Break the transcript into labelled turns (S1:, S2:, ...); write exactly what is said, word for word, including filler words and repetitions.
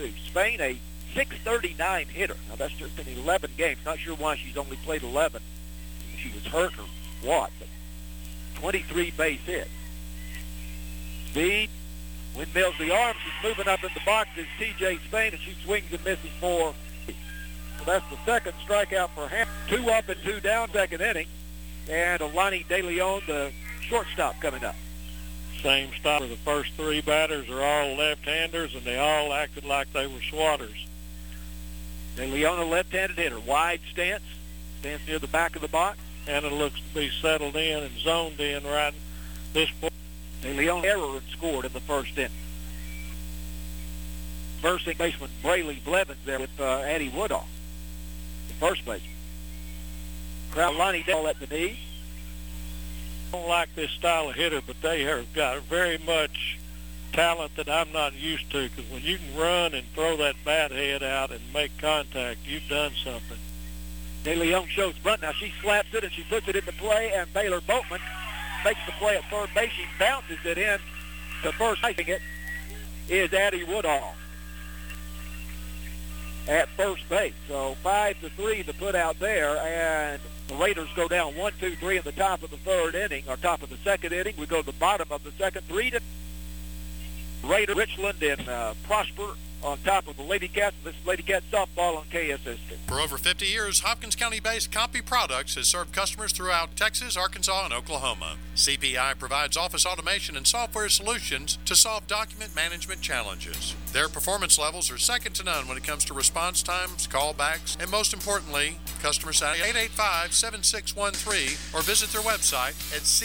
S1: two. Spain, a six thirty-nine hitter. Now, that's just in eleven games. Not sure why she's only played eleven. She was hurt or what, but twenty-three base hits. Speed, windmills the arm. She's moving up in the box is T J Spain, and she swings and misses for. So that's the second strikeout for Ham. Two up and two down, second inning. And Alani De Leon, the shortstop, coming up.
S2: Same stop. The first three batters are all left-handers, and they all acted like they were swatters.
S1: De Leon, a left-handed hitter. Wide stance. Stands near the back of the box.
S2: And it looks to be settled in and zoned in right this point.
S1: De Leon error and scored in the first inning. First baseman Brayley Blevins there with uh, Addie Woodall, the first baseman. Alani Dell at the knee.
S2: I don't like this style of hitter, but they have got very much talent that I'm not used to, because when you can run and throw that bat head out and make contact, you've done something.
S1: De Leon shows bunt. Now she slaps it and she puts it into play, and Baylor Boatman makes the play at third base. She bounces it in to first. Icing it is Addie Woodall at first base. So five to three to put out there, and the Raiders go down one, two, three in the top of the third inning, or top of the second inning. We go to the bottom of the second, three to Raider, Richland, and uh, Prosper on top of the Lady Cats. This is Lady Cats softball on K S S T.
S3: For over fifty years, Hopkins County-based Compy Products has served customers throughout Texas, Arkansas, and Oklahoma. C P I provides office automation and software solutions to solve document management challenges. Their performance levels are second to none when it comes to response times, callbacks, and most importantly, customer satisfaction. eight eight five, seven six one three or visit their website at c